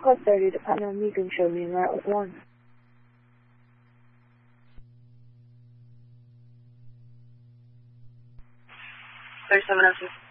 code 30 to partner me, you can show me in route 1. There's 706.